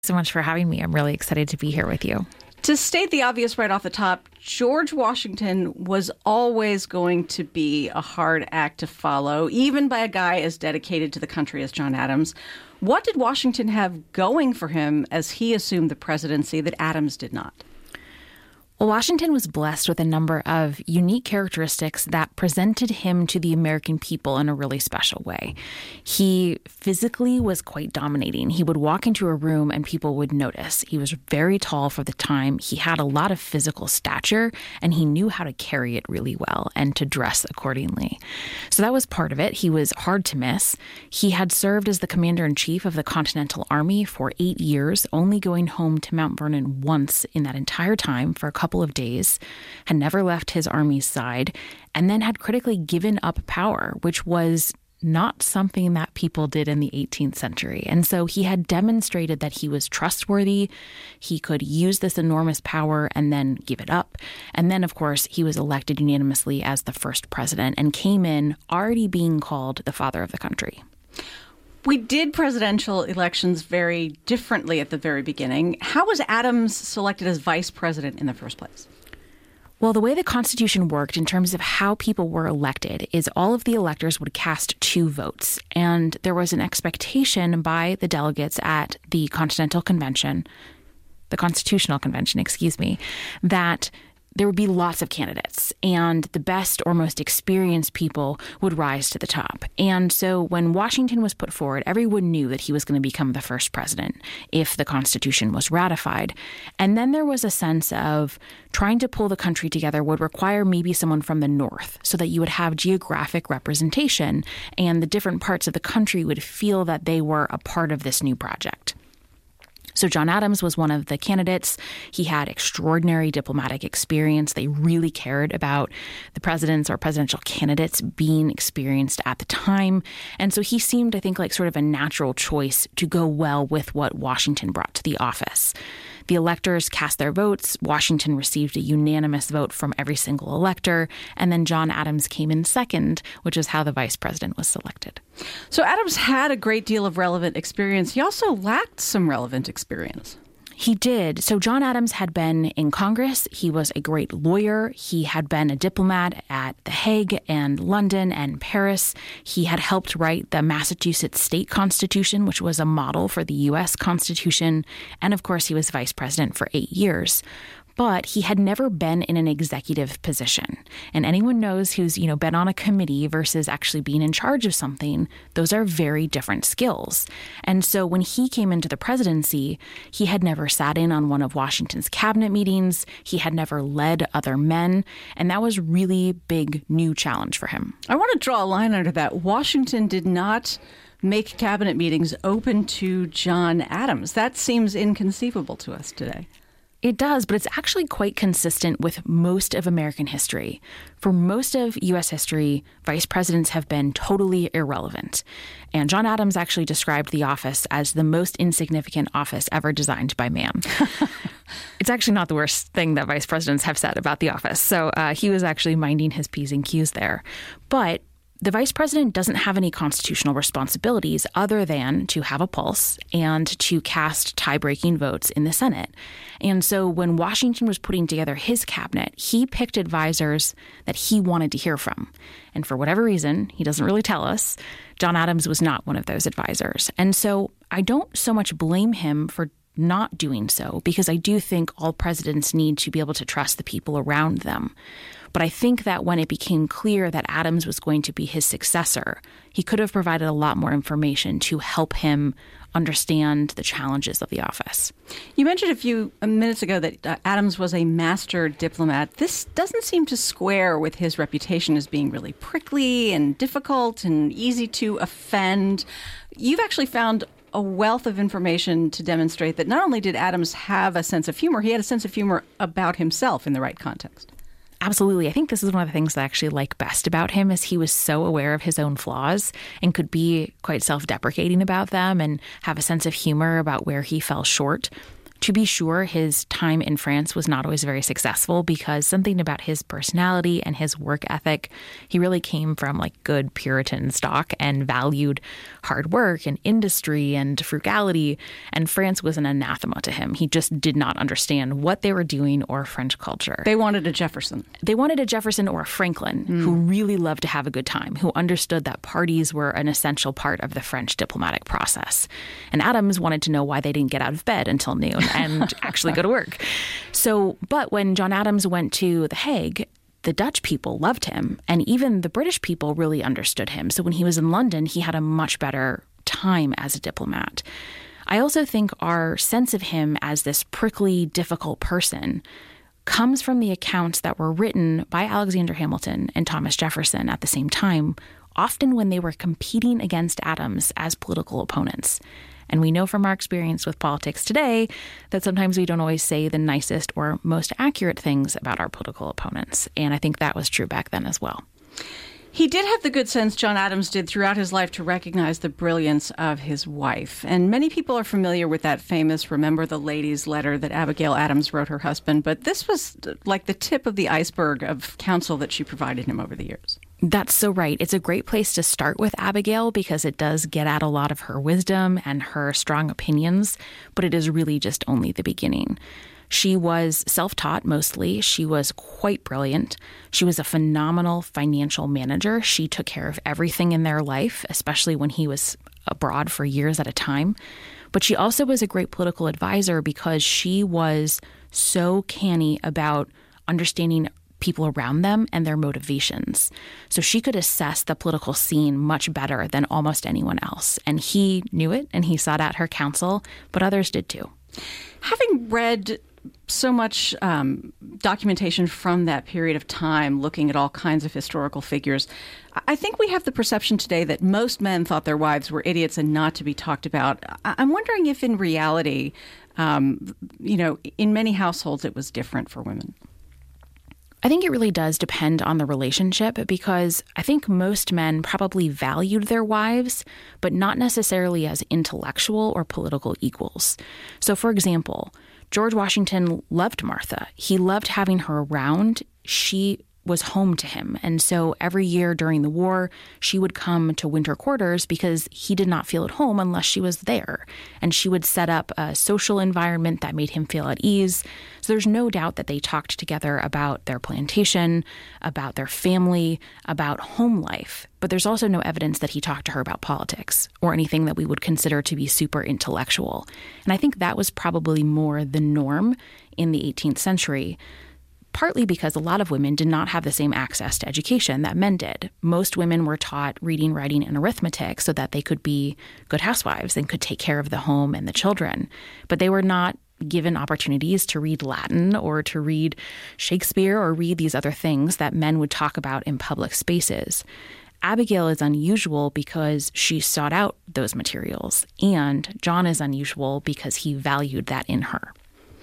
So much for having me. I'm really excited to be here with you. To state the obvious right off the top, George Washington was always going to be a hard act to follow, even by a guy as dedicated to the country as John Adams. What did Washington have going for him as he assumed the presidency that Adams did not? Well, Washington was blessed with a number of unique characteristics that presented him to the American people in a really special way. He physically was quite dominating. He would walk into a room and people would notice. He was very tall for the time. He had a lot of physical stature, and he knew how to carry it really well and to dress accordingly. So that was part of it. He was hard to miss. He had served as the commander-in-chief of the Continental Army for 8 years, only going home to Mount Vernon once in that entire time for a couple of days, had never left his army's side, and then had critically given up power, which was not something that people did in the 18th century. And so he had demonstrated that he was trustworthy. He could use this enormous power and then give it up. And then, of course, he was elected unanimously as the first president and came in already being called the father of the country. We did presidential elections very differently at the very beginning. How was Adams selected as vice president in the first place? Well, the way the Constitution worked in terms of how people were elected is all of the electors would cast 2 votes. And there was an expectation by the delegates at the Constitutional Convention, that there would be lots of candidates, and the best or most experienced people would rise to the top. And so when Washington was put forward, everyone knew that he was going to become the first president if the Constitution was ratified. And then there was a sense of trying to pull the country together would require maybe someone from the North so that you would have geographic representation, and the different parts of the country would feel that they were a part of this new project. So John Adams was one of the candidates. He had extraordinary diplomatic experience. They really cared about the presidents or presidential candidates being experienced at the time. And so he seemed, I think, like sort of a natural choice to go well with what Washington brought to the office. The electors cast their votes. Washington received a unanimous vote from every single elector. And then John Adams came in second, which is how the vice president was selected. So Adams had a great deal of relevant experience. He also lacked some relevant experience. He did. So John Adams had been in Congress. He was a great lawyer. He had been a diplomat at The Hague and London and Paris. He had helped write the Massachusetts state constitution, which was a model for the U.S. Constitution. And of course, he was vice president for 8 years. But he had never been in an executive position. And anyone knows who's, been on a committee versus actually being in charge of something, those are very different skills. And so when he came into the presidency, he had never sat in on one of Washington's cabinet meetings. He had never led other men. And that was really big new challenge for him. I want to draw a line under that. Washington did not make cabinet meetings open to John Adams. That seems inconceivable to us today. It does, but it's actually quite consistent with most of American history. For most of U.S. history, vice presidents have been totally irrelevant. And John Adams actually described the office as the most insignificant office ever designed by man. It's actually not the worst thing that vice presidents have said about the office. So he was actually minding his P's and Q's there. But the vice president doesn't have any constitutional responsibilities other than to have a pulse and to cast tie-breaking votes in the Senate. And so when Washington was putting together his cabinet, he picked advisors that he wanted to hear from. And for whatever reason, he doesn't really tell us, John Adams was not one of those advisors. And so I don't so much blame him for not doing so, because I do think all presidents need to be able to trust the people around them. But I think that when it became clear that Adams was going to be his successor, he could have provided a lot more information to help him understand the challenges of the office. You mentioned a few minutes ago that Adams was a master diplomat. This doesn't seem to square with his reputation as being really prickly and difficult and easy to offend. You've actually found a wealth of information to demonstrate that not only did Adams have a sense of humor, he had a sense of humor about himself in the right context. Absolutely. I think this is one of the things that I actually like best about him is he was so aware of his own flaws and could be quite self-deprecating about them and have a sense of humor about where he fell short. To be sure, his time in France was not always very successful because something about his personality and his work ethic, he really came from like good Puritan stock and valued hard work and industry and frugality. And France was an anathema to him. He just did not understand what they were doing or French culture. They wanted a Jefferson. They wanted a Jefferson or a Franklin who really loved to have a good time, who understood that parties were an essential part of the French diplomatic process. And Adams wanted to know why they didn't get out of bed until noon and actually go to work. But when John Adams went to The Hague, the Dutch people loved him, and even the British people really understood him. So when he was in London, he had a much better time as a diplomat. I also think our sense of him as this prickly, difficult person comes from the accounts that were written by Alexander Hamilton and Thomas Jefferson at the same time, often when they were competing against Adams as political opponents. And we know from our experience with politics today that sometimes we don't always say the nicest or most accurate things about our political opponents. And I think that was true back then as well. He did have the good sense, John Adams did, throughout his life to recognize the brilliance of his wife. And many people are familiar with that famous Remember the Ladies letter that Abigail Adams wrote her husband. But this was like the tip of the iceberg of counsel that she provided him over the years. That's so right. It's a great place to start with Abigail because it does get at a lot of her wisdom and her strong opinions, but it is really just only the beginning. She was self-taught mostly. She was quite brilliant. She was a phenomenal financial manager. She took care of everything in their life, especially when he was abroad for years at a time. But she also was a great political advisor because she was so canny about understanding people around them and their motivations. So she could assess the political scene much better than almost anyone else. And he knew it, and he sought out her counsel, but others did too. Having read so much documentation from that period of time, looking at all kinds of historical figures, I think we have the perception today that most men thought their wives were idiots and not to be talked about. I'm wondering if in reality, in many households it was different for women. I think it really does depend on the relationship because I think most men probably valued their wives, but not necessarily as intellectual or political equals. So, for example, George Washington loved Martha. He loved having her around. She was home to him. And so every year during the war, she would come to winter quarters because he did not feel at home unless she was there. And she would set up a social environment that made him feel at ease. So there's no doubt that they talked together about their plantation, about their family, about home life. But there's also no evidence that he talked to her about politics or anything that we would consider to be super intellectual. And I think that was probably more the norm in the 18th century. Partly because a lot of women did not have the same access to education that men did. Most women were taught reading, writing, and arithmetic so that they could be good housewives and could take care of the home and the children. But they were not given opportunities to read Latin or to read Shakespeare or read these other things that men would talk about in public spaces. Abigail is unusual because she sought out those materials, and John is unusual because he valued that in her.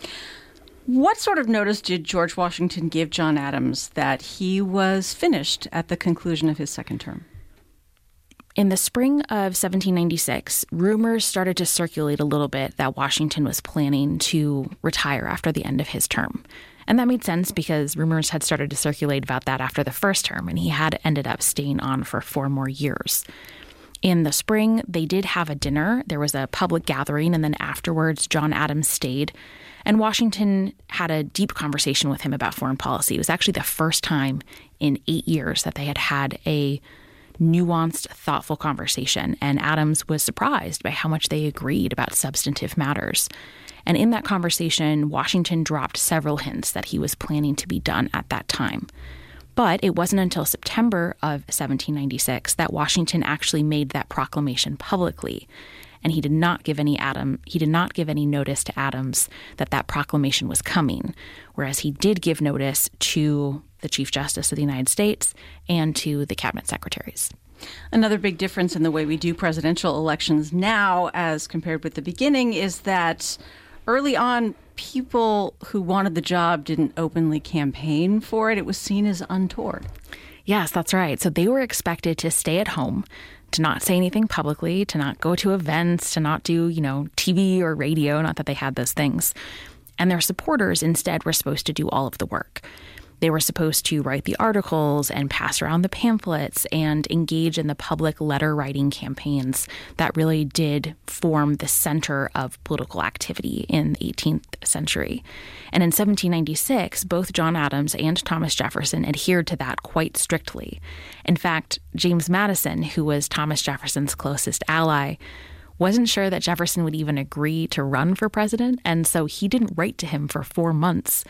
What sort of notice did George Washington give John Adams that he was finished at the conclusion of his second term? In the spring of 1796, rumors started to circulate a little bit that Washington was planning to retire after the end of his term. And that made sense because rumors had started to circulate about that after the first term, and he had ended up staying on for 4 more years. In the spring, they did have a dinner. There was a public gathering, and then afterwards, John Adams stayed. And Washington had a deep conversation with him about foreign policy. It was actually the first time in 8 years that they had had a nuanced, thoughtful conversation. And Adams was surprised by how much they agreed about substantive matters. And in that conversation, Washington dropped several hints that he was planning to be done at that time. But it wasn't until September of 1796 that Washington actually made that proclamation publicly. And he did not give any notice to Adams that that proclamation was coming, whereas he did give notice to the Chief Justice of the United States and to the cabinet secretaries. Another big difference in the way we do presidential elections now as compared with the beginning is that early on, people who wanted the job didn't openly campaign for it. It was seen as untoward. Yes, that's right. So they were expected to stay at home. to not say anything publicly, to not go to events, to not do, TV or radio, not that they had those things. And their supporters instead were supposed to do all of the work. They were supposed to write the articles and pass around the pamphlets and engage in the public letter writing campaigns that really did form the center of political activity in the 18th century. And in 1796, both John Adams and Thomas Jefferson adhered to that quite strictly. In fact, James Madison, who was Thomas Jefferson's closest ally, wasn't sure that Jefferson would even agree to run for president, and so he didn't write to him for 4 months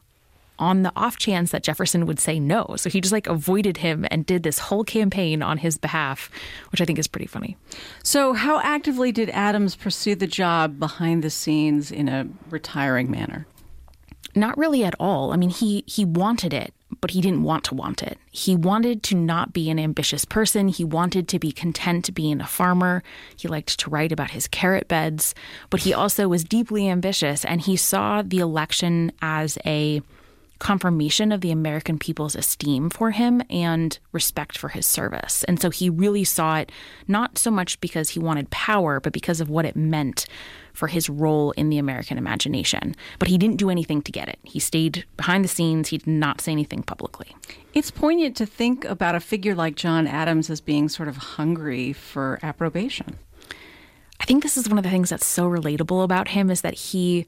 on the off chance that Jefferson would say no. So he just avoided him and did this whole campaign on his behalf, which I think is pretty funny. So how actively did Adams pursue the job behind the scenes in a retiring manner? Not really at all. I mean, he wanted it, but he didn't want it. He wanted to not be an ambitious person. He wanted to be content being a farmer. He liked to write about his carrot beds, but he also was deeply ambitious, and he saw the election as a confirmation of the American people's esteem for him and respect for his service. And so he really saw it not so much because he wanted power, but because of what it meant for his role in the American imagination. But he didn't do anything to get it. He stayed behind the scenes. He did not say anything publicly. It's poignant to think about a figure like John Adams as being sort of hungry for approbation. I think this is one of the things that's so relatable about him, is that he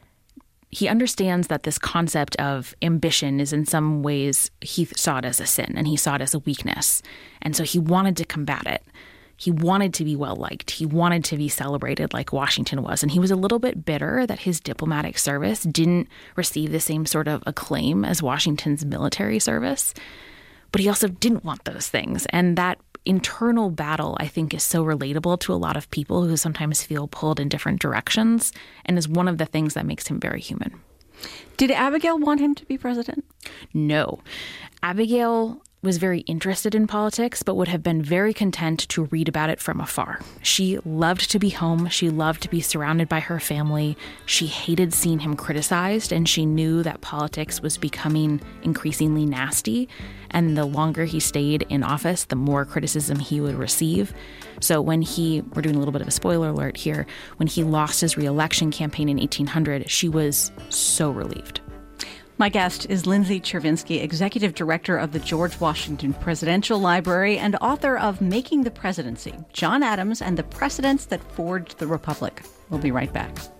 understands that this concept of ambition is in some ways, he saw it as a sin and he saw it as a weakness. And so he wanted to combat it. He wanted to be well-liked. He wanted to be celebrated like Washington was. And he was a little bit bitter that his diplomatic service didn't receive the same sort of acclaim as Washington's military service. But he also didn't want those things. And that internal battle, I think, is so relatable to a lot of people who sometimes feel pulled in different directions, and is one of the things that makes him very human. Did Abigail want him to be president? No. Abigail was very interested in politics, but would have been very content to read about it from afar. She loved to be home. She loved to be surrounded by her family. She hated seeing him criticized, and she knew that politics was becoming increasingly nasty. And the longer he stayed in office, the more criticism he would receive. So we're doing a little bit of a spoiler alert here, when he lost his re-election campaign in 1800, she was so relieved. My guest is Lindsay Chervinsky, Executive Director of the George Washington Presidential Library and author of Making the Presidency, John Adams and the Precedents That Forged the Republic. We'll be right back.